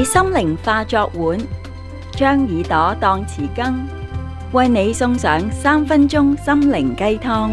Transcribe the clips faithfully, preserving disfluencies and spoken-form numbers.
心靈化作碗，將耳朵當匙羹，為你送上三分鐘心靈雞湯。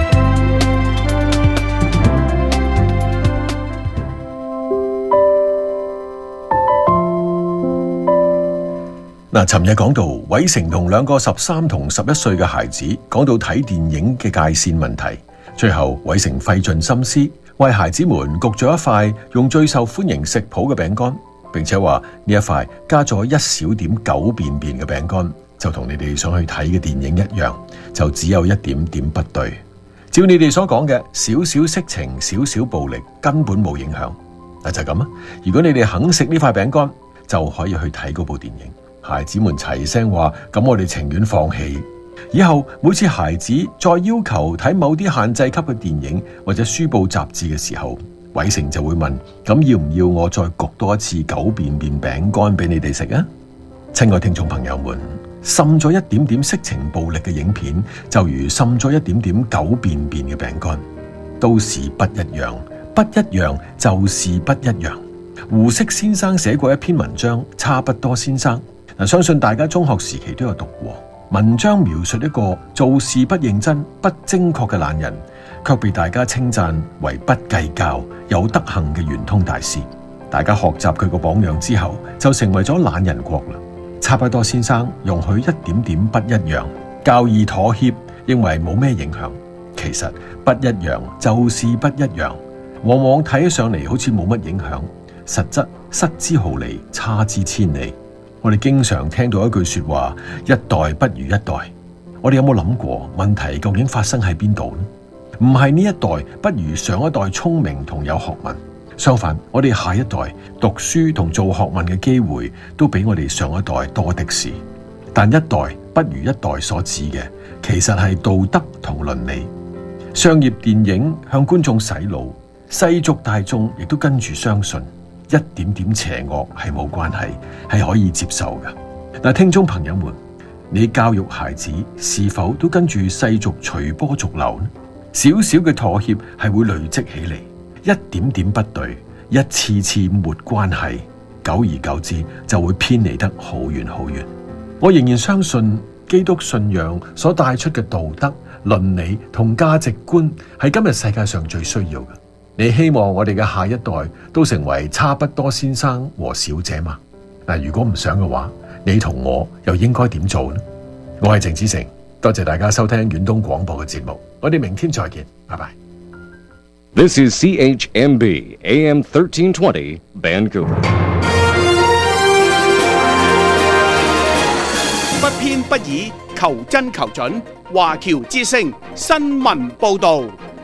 嗱，尋日講到偉成同兩個十三同十一歲嘅孩子講到睇電影嘅界線問題，最後偉成費盡心思為孩子們焗咗一塊用最受歡迎食譜嘅餅乾，並且話呢一塊加咗一小點狗便便嘅餅乾，就同你哋想去睇嘅電影一樣，就只有一點點不對。照你哋所講嘅，少少色情、少少暴力根本冇影響。嗱，就咁啊！如果你哋肯食呢塊餅乾，就可以去睇嗰部電影。孩子們齊聲話：咁我哋情願放棄。以後每次孩子再要求睇某啲限制級嘅電影或者書報雜誌嘅時候，偉成就會問：咁要唔要我再焗多一次狗便便餅乾俾你哋食啊？親愛聽眾朋友們，滲咗一點點色情暴力嘅影片，就如滲咗一點點狗便便嘅餅乾，都是不一樣，不一樣就是不一樣。胡適先生寫過一篇文章《差不多先生》。相信大家中學時期都有讀過。文章描述一個做事不認真、不精確嘅懶人，卻被大家稱讚為不計較、有德行嘅圓通大師。大家學習佢個榜樣之後，就成為咗懶人國啦。差不多先生容許一點點不一樣，較易妥協，認為冇咩影響。其實不一樣就是不一樣，往往睇起上嚟好似冇乜影響，實質失之毫厘，差之千里。我哋經常聽到一句說話：一代不如一代。我哋有冇諗過問題究竟發生喺邊度呢？唔係呢一代不如上一代聰明同有學問，相反，我哋下一代讀書同做學問嘅機會都比我哋上一代多的是。但一代不如一代所指嘅，其實係道德同倫理。商業電影向觀眾洗腦，世俗大眾亦都跟住相信。一點點邪惡係冇關係，係可以接受嘅。嗱，聽眾朋友們，你教育孩子是否都跟住世俗隨波逐流呢？少少嘅妥協係會累積起嚟，一點點不對，一次次沒關係，久而久之就會偏離得好遠好遠。我仍然相信基督信仰所帶出嘅道德、倫理同價值觀係今日世界上最需要嘅。你希望我哋嘅下一代都成為差不多先生和小姐嗎？嗱，如果唔想嘅話，你同我又應該點做呢？我係鄭子誠，多謝大家收聽遠東廣播嘅節目，我哋明天再見，拜拜。 This is C H M B A M thirteen twenty Vancouver。 不偏不倚，求真求準，華僑之聲新聞報導。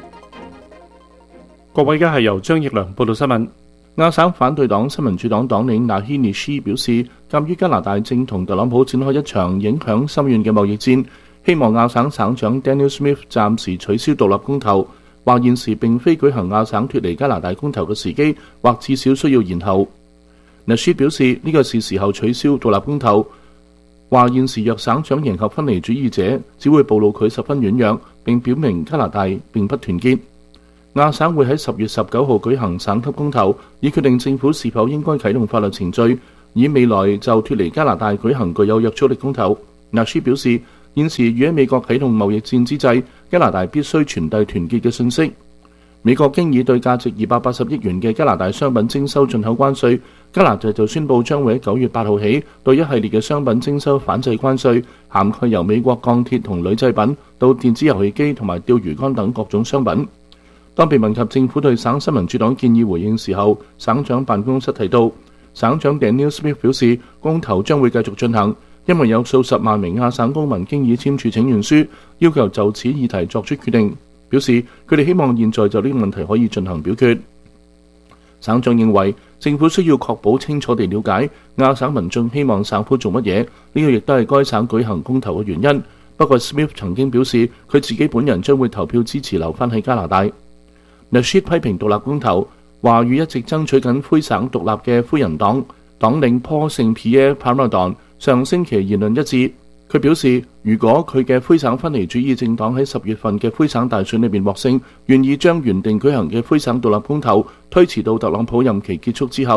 各位，而家係由張奕良報道新聞。亞省反對黨新民主黨黨領納希尼斯表示，鑑於加拿大正同特朗普展開一場影響深遠嘅貿易戰，希望亞省省長 Daniel Smith 暫時取消獨立公投，話現時並非舉行亞省脱離加拿大公投嘅時機，或至少需要延後。納斯表示呢個是時候取消獨立公投，話現時若省長迎合分離主義者，只會暴露佢十分軟弱，並表明加拿大並不團結。亞省會喺十月十九號舉行省級公投，以決定政府是否應該啟動法律程序，以未來就脱離加拿大舉行具有約束力公投。納斯表示，現時與喺美國啟動貿易戰之際，加拿大必須傳遞團結嘅信息。美國經已對價值二百八十億元嘅加拿大商品徵收進口關稅，加拿大就宣布將會喺九月八號起對一系列嘅商品徵收反制關稅，涵蓋由美國鋼鐵同鋁製品到電子遊戲機同埋釣魚竿等各種商品。當被問及政府對省新民主黨建議回應時候，省長辦公室提到，省長 Daniel Smith 表示，公投將會繼續進行，因為有數十萬名亞省公民經已簽署請願書，要求就此議題作出決定。表示佢哋希望現在就呢個問題可以進行表決。省長認為政府需要確保清楚地了解亞省民眾希望省府做乜嘢，呢個亦都係該省舉行公投嘅原因。不過 Smith 曾經表示佢自己本人將會投票支持留返喺加拿大。Nasheed 批評獨立公投，話與一直爭取緊魁省獨立嘅魁人黨黨領 Paul Saint-Pierre Plamondon 上星期言論一致。佢表示，如果佢嘅魁省分離主義政黨喺十月份嘅魁省大選裏面獲勝，願意將原定舉行嘅魁省獨立公投推遲到特朗普任期結束之後。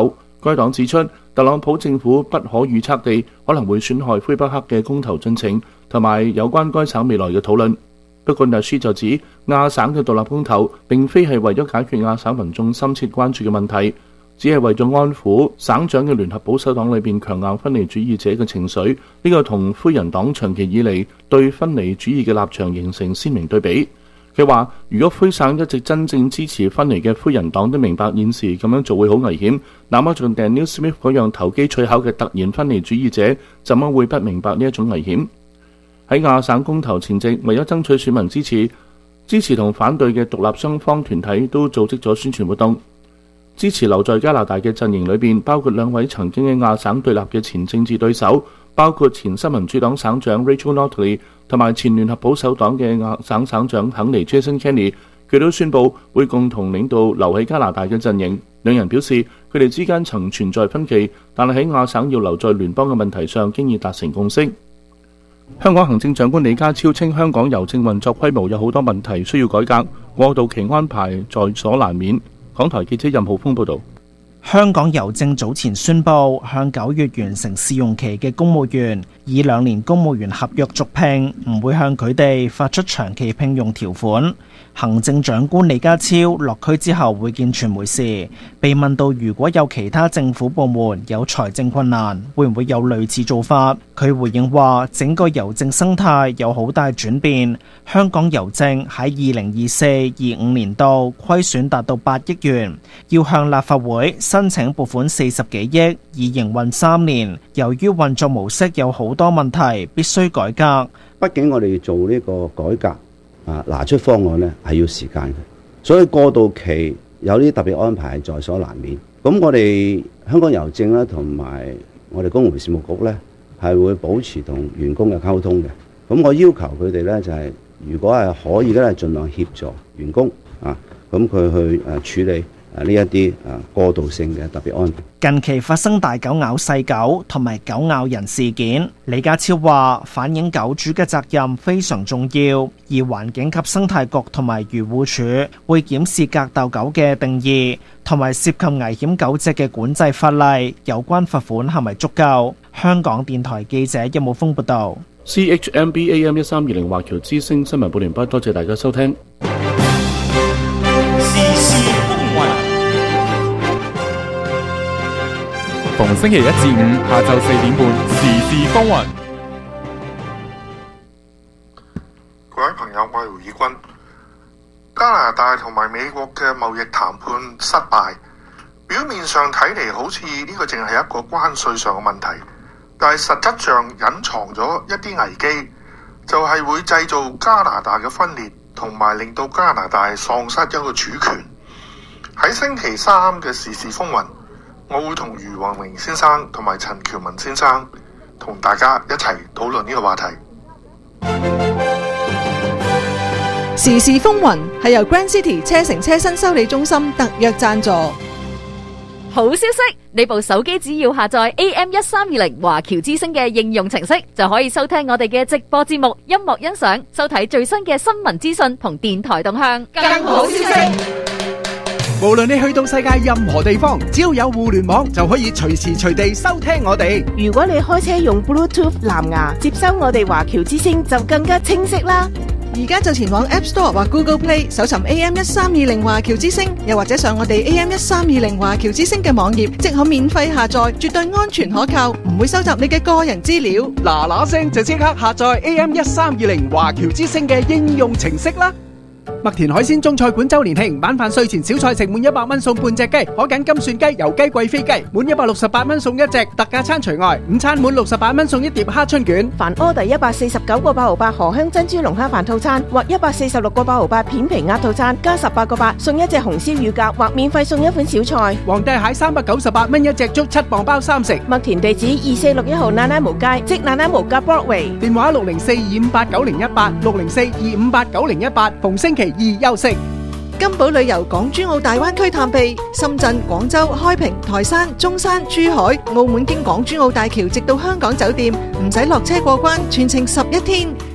該黨指出，特朗普政府不可預測地可能會損害魁北克嘅公投進程，同埋有關該省未來嘅討論。不過納舒就指，亞省嘅獨立公投並非係為咗解決亞省民眾深切關注嘅問題，只係為咗安撫省長嘅聯合保守黨裏邊強硬分離主義者嘅情緒。呢、這個同灰人黨長期以嚟對分離主義嘅立場形成鮮明對比。佢話：如果灰省一直真正支持分離嘅灰人黨都明白現時咁樣做會好危險，那麼像 Daniel Smith 嗰樣投機取巧嘅突然分離主義者，怎麼會不明白呢一種危險？喺亞省公投前夕，為咗爭取選民支持，支持同反對嘅獨立雙方團體都組織咗宣傳活動。支持留在加拿大嘅陣營裏邊，包括兩位曾經喺亞省對立嘅前政治對手，包括前新民主黨省長 Rachel Notley 同埋前聯合保守黨嘅亞省省長肯尼 Jason Kenney， 佢都宣布會共同領導留喺加拿大嘅陣營。兩人表示，佢哋之間曾存在分歧，但係喺亞省要留在聯邦嘅問題上，經已達成共識。香港行政長官李家超稱，香港郵政運作規模有好多問題需要改革，過渡期安排在所難免。港台記者任浩峰報導。 香港郵政早前宣布，向九月完成試用期嘅公務員以兩年公務員合約續聘，唔會向佢哋發出長期聘用條款。行政長官李家超落區之後會見傳媒時，被問到如果有其他政府部門有財政困難，會唔會有類似做法？佢回應話，整個郵政生態有好大轉變。香港郵政喺二零二四、二五年度虧損達到八億元，要向立法會申請撥款四十幾億，以營運三年。由於運作模式有好多問題，必須改革。 畢竟我哋做呢個改革啊，拿出方案呢係要時間嘅，所以過渡期有啲特別安排係在所難免。咁我哋香港郵政咧同埋我哋公務員事務局呢係會保持同員工嘅溝通嘅。咁我要求佢哋呢就係、是，如果係可以咧，盡量協助員工啊，咁佢去誒處理。呢一啲誒過渡性嘅特別安排。 近期發生大狗咬細狗同埋狗咬人事件，李家超話反映狗主嘅責任非常重要，而環境及生態局同埋漁護署會檢視格鬥狗嘅定義，同埋涉及危險狗隻嘅管制法例，有關罰款係咪足夠？香港電台記者任武峰報道。 C H M B A M 一三二零華僑之聲新聞報完畢，多謝大家收聽。 逢星期一至五下晝四點半，時事風雲。 各位朋友，我係胡以軍。加拿大同埋美國嘅貿易談判失敗，表面上睇嚟好似呢個淨係一個關稅上嘅問題，但係實質上隱藏咗一啲危機，就係會製造加拿大嘅分裂，同埋令到加拿大喪失一個主權。喺星期三嘅時事風雲，我會同余宏明先生同埋陳喬文先生同大家一齊討論呢個話題。 時事風雲係由 Grand City 車城車身修理中心特約贊助。 好消息，你部手機只要下載 A M 一三二零華僑之聲嘅應用程式，就可以收聽我哋嘅直播節目、音樂欣賞、收睇最新嘅新聞資訊同電台動向。更好消息， 無論你去到世界任何地方，只要有互聯網，就可以隨時隨地收聽我哋。 如果你開車用 Bluetooth 藍牙接收我哋華僑之聲，就更加清晰啦。 而家就前往 App Store 或 Google Play 搜尋 A M 一三二零華僑之聲，又或者上我哋 A M 一三二零華僑之聲嘅網頁，即可免費下載，絕對安全可靠，唔會收集你嘅個人資料。 嗱嗱聲就即刻下載 A M 一三二零華僑之聲嘅應用程式啦！麥田海鮮中菜館周年慶，晚飯睡前小菜食滿一百蚊送半隻雞，可揀金蒜雞、油雞、貴妃雞，滿一百六十八蚊送一隻，特價餐除外。午餐滿六十八蚊送一碟蝦春卷。 凡 order 一百四十九個八毫八荷香珍珠龍蝦飯套餐，或一百四十六個八毫八片皮鴨套餐，加十八個八送一隻紅燒乳鴿，或免費送一款小菜。 皇帝蟹三百九十八蚊一隻，足七磅包三食。 麥田地址二四六一號那拉無街，即那拉無街 Broadway。 電話六零四二五八九零一八，六零四二五八九零一八，逢星期二休息。 金寶旅遊港珠澳大灣區探秘，深圳、廣州、開平、台山、中山、珠海、澳門經港珠澳大橋直到香港酒店，唔使落車過關，全程十一天。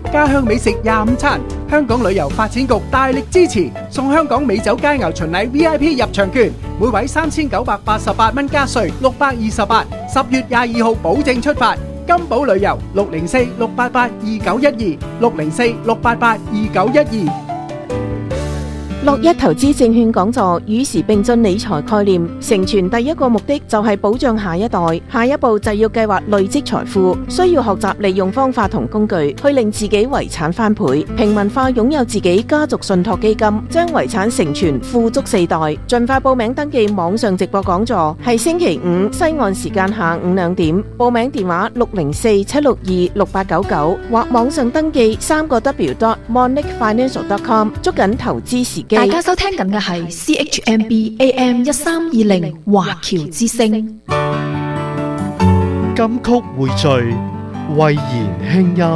家鄉美食廿五餐，香港旅遊發展局大力支持，送香港美酒佳肴巡禮 V I P 入場券，每位三千九百八十八蚊加稅，六百二十八。十月廿二號保證出發。金寶旅遊六零四六八八二九一二六零四六八八二九一二。 樂一投資證券講座與時並進理財概念，成全第一個目的就係保障下一代，下一步就要計劃累積財富，需要學習利用方法同工具去令自己遺產翻倍，平民化擁有自己家族信託基金，將遺產承傳富足四代。盡快報名登記網上直播講座，係星期五西岸時間下午兩點，報名電話六零四七六二六八九九或網上登記三個 w dot monic financial dot com， 捉緊投資時機。 大家收聽緊嘅係 C H M B A M 一三二零華僑之聲。 金曲匯聚，慧言輕音。